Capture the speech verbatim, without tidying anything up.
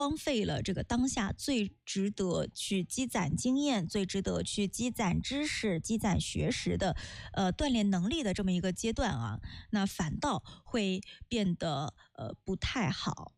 荒废了这个当下最值得去积攒经验、最值得去积攒知识、积攒学识的呃锻炼能力的这么一个阶段啊，那反倒会变得呃不太好。